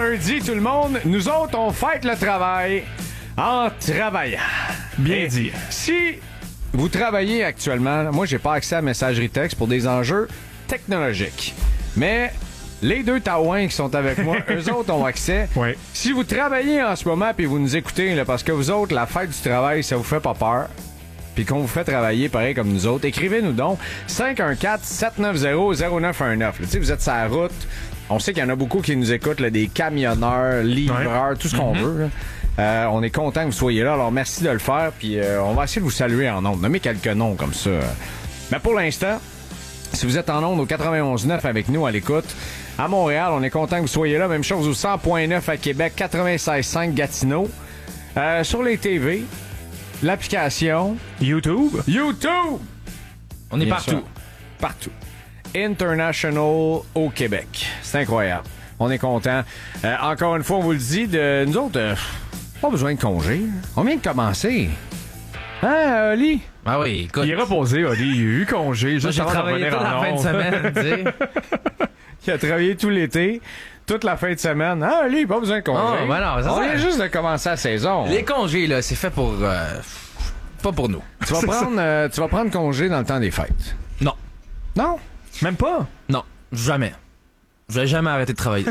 lundi, tout le monde. Nous autres, on fête le travail en travaillant. Bien dit. Si vous travaillez actuellement, moi, j'ai pas accès à messagerie texte pour des enjeux technologiques. Mais les deux taouins qui sont avec moi, eux autres ont accès. Oui. Si vous travaillez en ce moment puis vous nous écoutez, là, parce que vous autres, la fête du travail, ça vous fait pas peur, puis qu'on vous fait travailler pareil comme nous autres, écrivez-nous donc 514-790-0919. Tu sais, vous êtes sur la route. On sait qu'il y en a beaucoup qui nous écoutent, là, des camionneurs, livreurs, tout ce qu'on veut. On est content que vous soyez là. Alors, merci de le faire. Puis, on va essayer de vous saluer en ondes. Nommez quelques noms comme ça. Mais pour l'instant, si vous êtes en ondes au 91.9 avec nous à l'écoute, à Montréal, on est content que vous soyez là. Même chose au 100.9 à Québec, 96.5 Gatineau. Sur les TV, l'application YouTube. On est partout. Partout. International au Québec. C'est incroyable. On est content. Encore une fois, on vous le dit, nous autres, pas besoin de congé. On vient de commencer. Hein, Oli? Ah oui, écoute. Il est reposé, Oli. Il a eu congé. J'ai travaillé toute la fin de semaine, tu sais. Il a travaillé tout l'été, toute la fin de semaine. Ah, Oli, pas besoin de congé. Oh, ben non, on vient juste de commencer la saison. Les congés, là, c'est fait pour... pas pour nous. Tu vas prendre congé dans le temps des fêtes. Non. Non? Même pas? Non, jamais. Je vais jamais arrêter de travailler.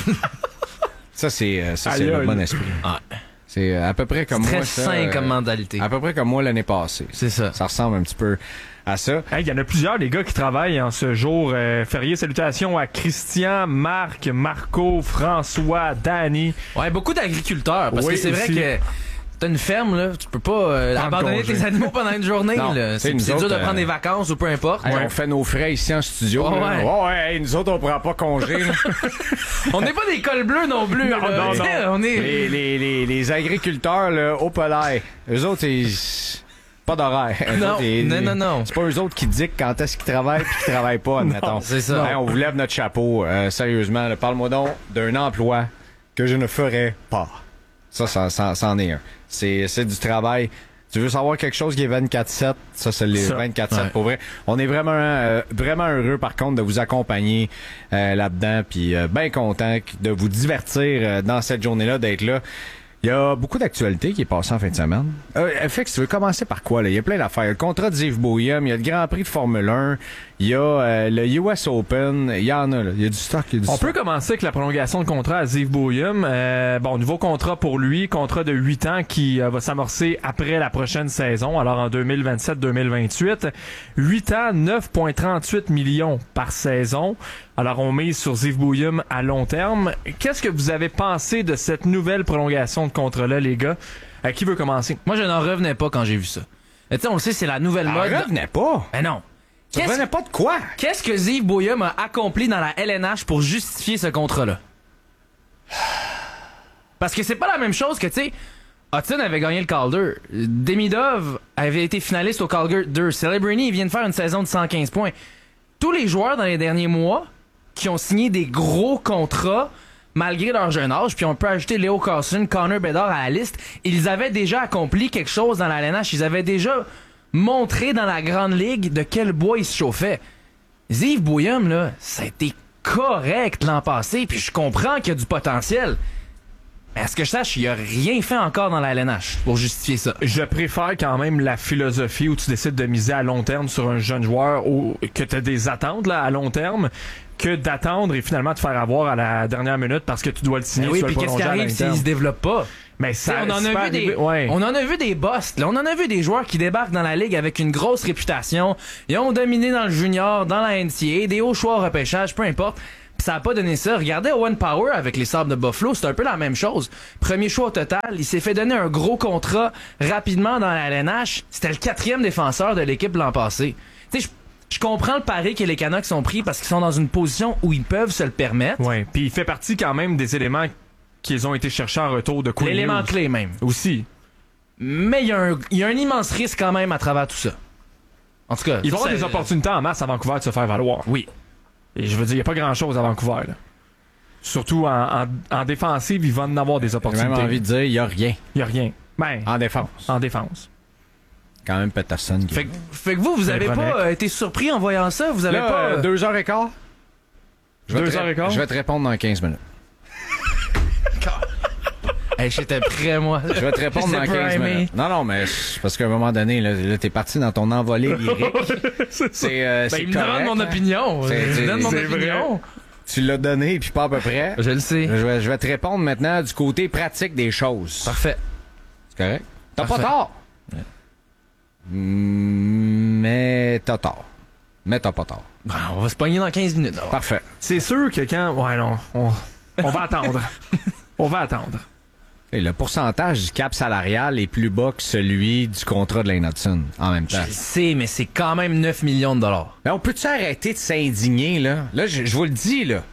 Ça, c'est le bon esprit. Ouais. C'est à peu près comme très moi. Ça, sain comme mentalité. À peu près comme moi l'année passée. C'est ça. Ça ressemble un petit peu à ça. Il y en a plusieurs, les gars, qui travaillent en ce jour férié. Salutations à Christian, Marc, Marco, François, Danny. Ouais, beaucoup d'agriculteurs. Parce Oui, que c'est vrai aussi. que t'as une ferme, là, tu peux pas abandonner congé. tes animaux pendant une journée. Non, Là. C'est nous dur autres, de prendre des vacances ou peu importe. Hey, on fait nos frais ici en studio. Oh, là. ouais. Ouais, nous autres, on prend pas congé. Là. On n'est pas des cols bleus non plus. Non, là. non, Tu sais, non. On est... Les agriculteurs, là, au polaire, eux autres, c'est pas d'horaire. Eux Non, autres, non. C'est pas eux autres qui dictent quand est-ce qu'ils travaillent puis qu'ils travaillent pas, admettons. c'est ça. Hey, on vous lève notre chapeau. Sérieusement, là, parle-moi donc d'un emploi que je ne ferais pas. Ça en est un. C'est du travail. Tu veux savoir quelque chose qui est 24/7? Ça, c'est les 24/7 ouais. pour vrai. On est vraiment heureux, par contre, de vous accompagner là-dedans. Puis bien content de vous divertir dans cette journée-là, d'être là. Il y a beaucoup d'actualités qui est passée en fin de semaine. FX, tu veux commencer par quoi, là? Il y a plein d'affaires. Le contrat de Yves Bouillum, il y a le Grand Prix de Formule 1, il y a le US Open, il y en a, là. Il y a du stock, On peut commencer avec la prolongation de contrat à Yves Bouillum. Nouveau contrat pour lui, contrat de 8 ans qui va s'amorcer après la prochaine saison, alors en 2027-2028. 8 ans, 9,38 millions par saison. Alors on mise sur Yves Bouillum à long terme. Qu'est-ce que vous avez pensé de cette nouvelle prolongation de contrat-là, les gars? Qui veut commencer? Moi, je n'en revenais pas quand j'ai vu ça. Tu sais, on le sait, c'est la nouvelle mode. revenait pas. Ben non. Tu revenais pas de quoi? Qu'est-ce que Yves Bouillum a accompli dans la LNH pour justifier ce contrat-là? Parce que c'est pas la même chose que, tu sais, Hudson avait gagné le Calder. Demidov avait été finaliste au Calder. Celebrini, il vient de faire une saison de 115 points. Tous les joueurs dans les derniers mois qui ont signé des gros contrats malgré leur jeune âge, puis on peut ajouter Léo Carlson, Connor Bedard à la liste, ils avaient déjà accompli quelque chose dans la LNH. Ils avaient déjà montré dans la grande ligue de quel bois ils se chauffaient. Yves Bouillum, là, ça a été correct l'an passé, puis je comprends qu'il y a du potentiel. Mais à ce que je sache, il a rien fait encore dans la LNH pour justifier ça. Je préfère quand même la philosophie où tu décides de miser à long terme sur un jeune joueur ou que tu as des attentes là, à long terme que d'attendre et finalement te faire avoir à la dernière minute parce que tu dois le signer. Oui, tu dois puis le qu'est-ce qui prolonger à arrive long s'il terme. se développe pas? Mais ça, on en a vu des boss, là. On en a vu des joueurs qui débarquent dans la ligue avec une grosse réputation. Ils ont dominé dans le junior, dans la NCAA, des hauts choix au repêchage, peu importe. Pis ça a pas donné ça. Regardez Owen Power avec les Sabres de Buffalo, c'est un peu la même chose. Premier choix au total, il s'est fait donner un gros contrat rapidement dans la LNH. C'était le 4e défenseur de l'équipe l'an passé. Tu sais, je comprends le pari que les Canucks ont pris parce qu'ils sont dans une position où ils peuvent se le permettre. Ouais, puis il fait partie quand même des éléments qu'ils ont été cherchés en retour de Quinn L'élément Hughes. clé même. Aussi. Mais il y a un immense risque quand même à travers tout ça. En tout cas, Il va y avoir des opportunités en masse à Vancouver de se faire valoir. Oui. Et je veux dire, il n'y a pas grand-chose à Vancouver. Là. Surtout en défensive, il va en avoir des J'ai opportunités. même envie de dire, il y a rien Il n'y a rien. Ben, en défense. en défense. Quand même Peterson. Fait que vous avez pas été surpris en voyant ça? Vous avez Là, pas... 2h15? Deux heures et quart? Je vais te répondre dans 15 minutes. Hey, j'étais prêt, moi. Je vais te répondre dans 15 minutes. Non, mais parce qu'à un moment donné, là t'es parti dans ton envolée lyrique. C'est il me demande mon opinion. Il me donne mon opinion. Tu l'as donné, puis pas à peu près. Je le sais. Je vais te répondre maintenant du côté pratique des choses. Parfait. C'est correct? T'as pas tort. Ouais. Mais t'as tort. Mais t'as pas tort. Ben, on va se pogner dans 15 minutes. Alors. Parfait. C'est sûr que quand... Ouais, non. On va attendre. On va attendre. Et le pourcentage du cap salarial est plus bas que celui du contrat de Lane Hudson, en même temps. Je sais, mais c'est quand même 9 millions de dollars. Mais on peut-tu arrêter de s'indigner, là? Là, je vous le dis, là.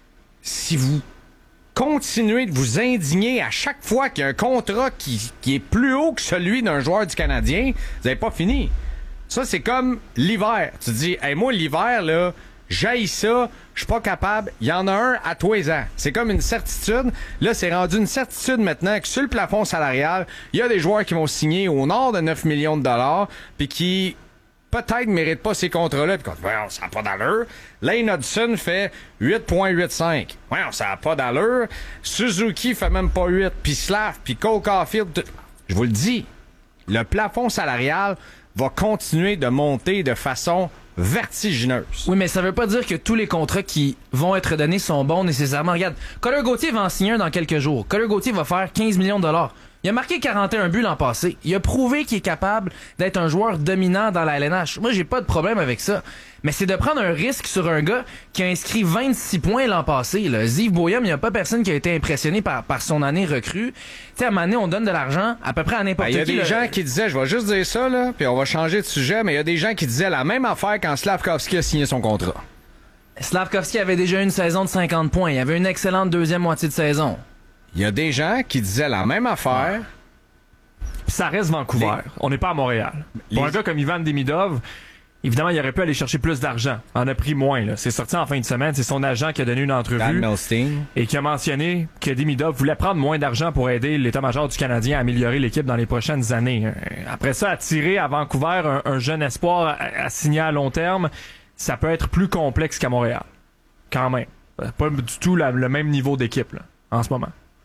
Si vous continuez de vous indigner à chaque fois qu'il y a un contrat qui est plus haut que celui d'un joueur du Canadien, vous n'avez pas fini. Ça, c'est comme l'hiver. Tu te dis, hey, moi, l'hiver, là, j'haïs ça, je suis pas capable. Il y en a un à tous les ans. C'est comme une certitude. Là, c'est rendu une certitude maintenant que sur le plafond salarial, il y a des joueurs qui vont signer au nord de 9 millions de dollars, puis qui peut-être méritent pas ces contrats-là. Puis quand ça n'a pas d'allure. Lane Hudson fait 8,85. Ça n'a pas d'allure. Suzuki fait même pas 8. Puis Slav, puis Cole Caulfield. Je vous le dis, le plafond salarial va continuer de monter de façon vertigineuse. Oui, mais ça veut pas dire que tous les contrats qui vont être donnés sont bons nécessairement. Regarde, Cutter Gauthier va en signer un dans quelques jours. Cutter Gauthier va faire 15 millions de dollars. Il a marqué 41 buts l'an passé. Il a prouvé qu'il est capable d'être un joueur dominant dans la LNH. Moi, j'ai pas de problème avec ça. Mais c'est de prendre un risque sur un gars qui a inscrit 26 points l'an passé. Là. Ziv Boyum, il n'y a pas personne qui a été impressionné par son année recrue. Tu sais, à un moment donné, on donne de l'argent à peu près à n'importe qui. Il y a des gens qui disaient, je vais juste dire ça, là, puis on va changer de sujet, mais il y a des gens qui disaient la même affaire quand Slavkovski a signé son contrat. Slavkovski avait déjà une saison de 50 points. Il avait une excellente deuxième moitié de saison. Il y a des gens qui disaient la même affaire. Puis ça reste Vancouver. On n'est pas à Montréal. Pour un gars comme Ivan Demidov, évidemment, il aurait pu aller chercher plus d'argent. En a pris moins. Là. C'est sorti en fin de semaine. C'est son agent qui a donné une entrevue et qui a mentionné que Demidov voulait prendre moins d'argent pour aider l'état-major du Canadien à améliorer l'équipe dans les prochaines années. Après ça, attirer à Vancouver un jeune espoir à signer à long terme, ça peut être plus complexe qu'à Montréal. Quand même. Pas du tout le même niveau d'équipe là, en ce moment.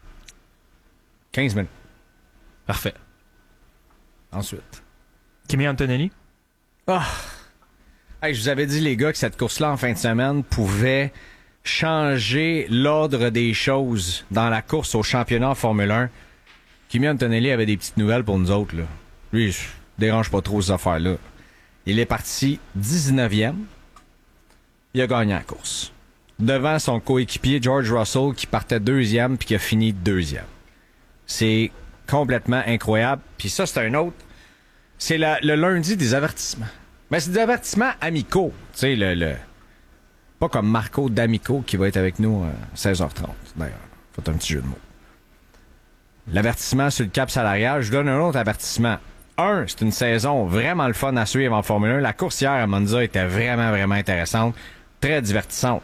15 minutes. Parfait. Ensuite. Kimi Antonelli? Hey, je vous avais dit, les gars, que cette course-là, en fin de semaine, pouvait changer l'ordre des choses dans la course au championnat en Formule 1. Kimi Antonelli avait des petites nouvelles pour nous autres, là. Lui, je dérange pas trop ces affaires-là. Il est parti 19e. Il a gagné la course. Devant son coéquipier George Russell, qui partait 2e puis qui a fini 2e. C'est complètement incroyable. Puis ça, c'est un autre. C'est le lundi des avertissements. Mais c'est des avertissements amicaux. Tu sais, pas comme Marco D'Amico qui va être avec nous à 16h30. D'ailleurs, faites un petit jeu de mots. L'avertissement sur le cap salarial, je vous donne un autre avertissement. C'est une saison vraiment le fun à suivre en Formule 1. La course hier à Monza était vraiment, vraiment intéressante. Très divertissante.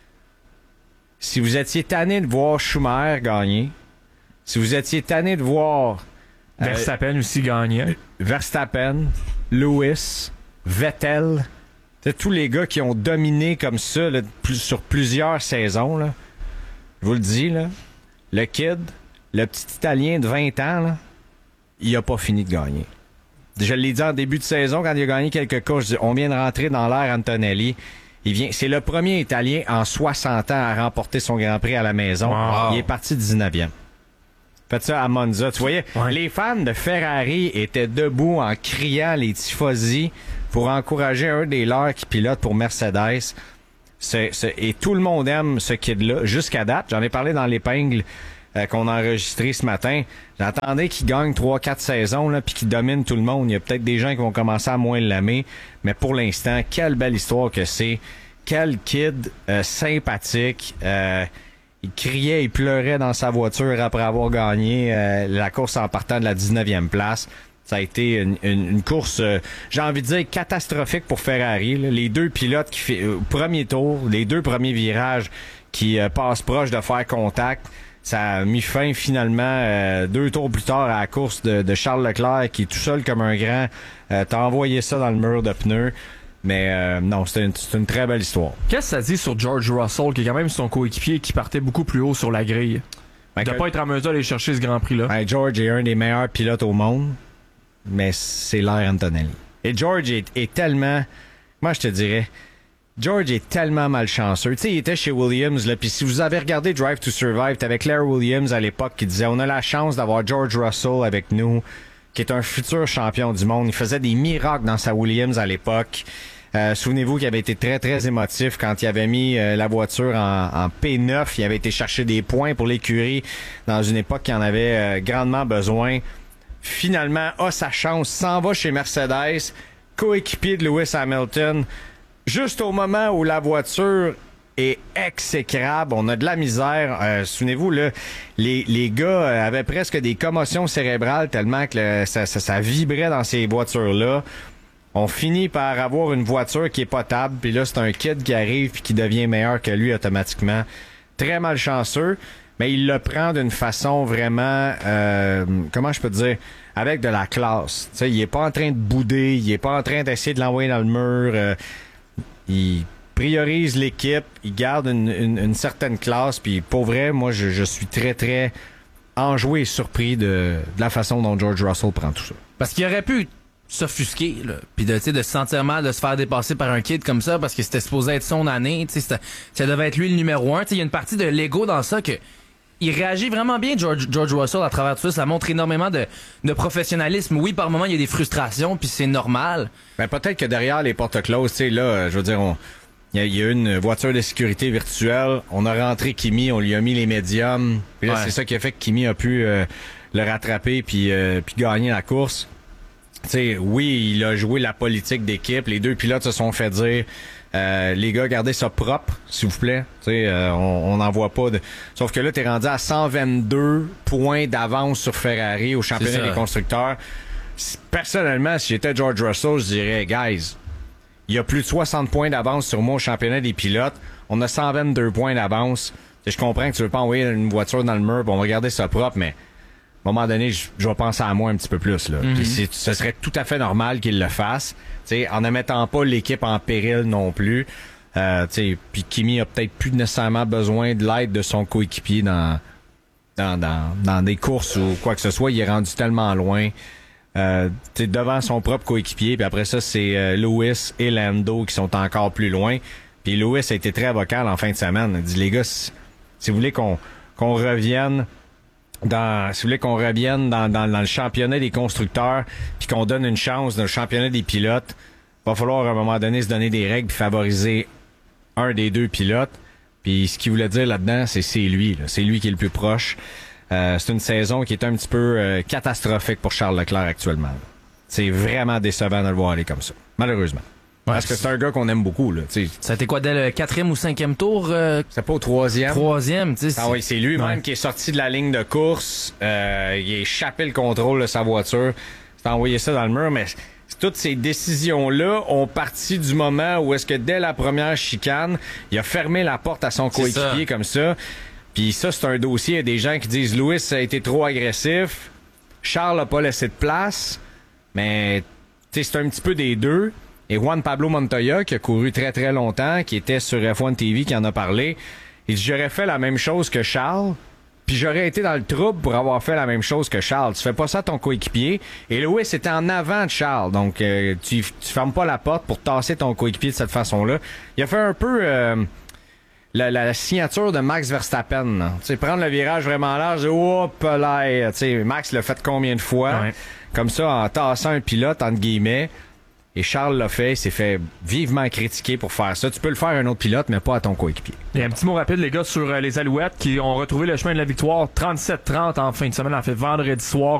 Si vous étiez tanné de voir Schumacher gagner, si vous étiez tanné de voir Verstappen aussi gagner. Verstappen, Lewis, Vettel, tous les gars qui ont dominé comme ça là, sur plusieurs saisons, là, je vous le dis, là, le kid, le petit Italien de 20 ans, là, il a pas fini de gagner. Je l'ai dit en début de saison quand il a gagné quelques courses, on vient de rentrer dans l'ère Antonelli. C'est le premier Italien en 60 ans à remporter son Grand Prix à la maison. Wow. Il est parti 19e. Faites ça à Monza. Tu voyais, les fans de Ferrari étaient debout en criant les tifosi pour encourager un des leurs qui pilote pour Mercedes. Et tout le monde aime ce kid-là jusqu'à date. J'en ai parlé dans l'épingle qu'on a enregistré ce matin. J'attendais qu'il gagne 3-4 saisons là, puis qu'il domine tout le monde. Il y a peut-être des gens qui vont commencer à moins l'aimer, mais pour l'instant, quelle belle histoire que c'est. Quel kid sympathique. Il criait, il pleurait dans sa voiture après avoir gagné la course en partant de la 19e place. Ça a été une course, j'ai envie de dire, catastrophique pour Ferrari. Là. Les deux pilotes qui au premier tour, les deux premiers virages qui passent proche de faire contact, ça a mis fin finalement 2 tours plus tard à la course de Charles Leclerc qui est tout seul comme un grand. T'as envoyé ça dans le mur de pneus. Mais non, c'est une très belle histoire. Qu'est-ce que ça dit sur George Russell, qui est quand même son coéquipier qui partait beaucoup plus haut sur la grille? de pas être en mesure d'aller chercher ce Grand Prix-là. Ben, George est un des meilleurs pilotes au monde, mais c'est l'air Antonelli. Et George est tellement... Moi, je te dirais... George est tellement malchanceux. Tu sais, il était chez Williams, là, puis si vous avez regardé Drive to Survive, t'avais Claire Williams à l'époque qui disait « On a la chance d'avoir George Russell avec nous, qui est un futur champion du monde. » Il faisait des miracles dans sa Williams à l'époque. Souvenez-vous qu'il avait été très, très émotif quand il avait mis la voiture en P9. Il avait été chercher des points pour l'écurie dans une époque qui en avait grandement besoin. Finalement, a sa chance, s'en va chez Mercedes, coéquipier de Lewis Hamilton. Juste au moment où la voiture est exécrable, on a de la misère. Souvenez-vous, là, les gars avaient presque des commotions cérébrales tellement que ça vibrait dans ces voitures-là. On finit par avoir une voiture qui est potable, puis là, c'est un kid qui arrive puis qui devient meilleur que lui automatiquement. Très malchanceux, mais il le prend d'une façon vraiment, comment je peux te dire, avec de la classe. Tu sais, il est pas en train de bouder, il est pas en train d'essayer de l'envoyer dans le mur. Il priorise l'équipe, il garde une certaine classe, puis pour vrai, moi, je suis très, très enjoué et surpris de la façon dont George Russell prend tout ça. Parce qu'il aurait pu s'offusquer, là, puis de se sentir mal de se faire dépasser par un kid comme ça parce que c'était supposé être son année, ça devait être lui le numéro 1. Il y a une partie de l'ego dans ça que il réagit vraiment bien, George Russell, à travers tout ça. Ça montre énormément de professionnalisme. Oui, par moments, il y a des frustrations, puis c'est normal. Ben, peut-être que derrière les portes closes, tu sais, là, je veux dire, il y a une voiture de sécurité virtuelle. On a rentré Kimi, on lui a mis les médiums. Puis là, c'est ça qui a fait que Kimi a pu le rattraper puis gagner la course. Tu sais, oui, il a joué la politique d'équipe. Les deux pilotes se sont fait dire les gars, gardez ça propre, s'il vous plaît. Tu sais, on n'en voit pas de... Sauf que là, t'es rendu à 122 points d'avance sur Ferrari au championnat des constructeurs. Personnellement, si j'étais George Russell, je dirais, guys, il y a plus de 60 points d'avance sur moi au championnat des pilotes. On a 122 points d'avance. Je comprends que tu veux pas envoyer une voiture dans le mur, on va garder ça propre, mais à un moment donné, je vais penser à moi un petit peu plus. Là. Puis ce serait tout à fait normal qu'il le fasse, t'sais, en ne mettant pas l'équipe en péril non plus. Puis Kimi a peut-être plus nécessairement besoin de l'aide de son coéquipier dans des courses ou quoi que ce soit. Il est rendu tellement loin. Devant son propre coéquipier. Puis après ça, c'est Lewis et Lando qui sont encore plus loin. Puis Lewis a été très vocal en fin de semaine. Il dit, les gars, si vous voulez qu'on revienne... si vous voulez qu'on revienne dans le championnat des constructeurs puis qu'on donne une chance dans le championnat des pilotes, va falloir à un moment donné se donner des règles puis favoriser un des deux pilotes. Puis ce qu'il voulait dire là-dedans, c'est lui. Là. C'est lui qui est le plus proche. C'est une saison qui est un petit peu catastrophique pour Charles Leclerc actuellement. Là. C'est vraiment décevant de le voir aller comme ça, malheureusement. Ouais, parce que c'est un gars qu'on aime beaucoup. Là, t'sais. Ça a été quoi, dès le 4e ou 5e tour? C'est pas au 3e. 3e, tu sais. Ah oui, c'est lui-même qui est sorti de la ligne de course. Il a échappé le contrôle de sa voiture. C'est envoyé ça dans le mur, mais toutes ces décisions-là ont parti du moment où est-ce que dès la première chicane, il a fermé la porte à son coéquipier comme ça. Puis ça, c'est un dossier. Il y a des gens qui disent « Lewis a été trop agressif. Charles a pas laissé de place. » Mais c'est un petit peu des deux. Et Juan Pablo Montoya, qui a couru très très longtemps, qui était sur F1 TV, qui en a parlé, il dit « J'aurais fait la même chose que Charles, puis j'aurais été dans le trouble pour avoir fait la même chose que Charles. Tu fais pas ça à ton coéquipier. » Et Lewis était en avant de Charles, donc tu fermes pas la porte pour tasser ton coéquipier de cette façon-là. Il a fait un peu la signature de Max Verstappen. Tu sais, prendre le virage vraiment large, hop là, tu sais, Max l'a fait combien de fois? Ouais. Comme ça, en tassant un pilote, entre guillemets. Et Charles l'a fait, il s'est fait vivement critiquer pour faire ça. Tu peux le faire à un autre pilote, mais pas à ton coéquipier. Et un petit mot rapide, les gars, sur les Alouettes qui ont retrouvé le chemin de la victoire 37-30 en fin de semaine, en fait vendredi soir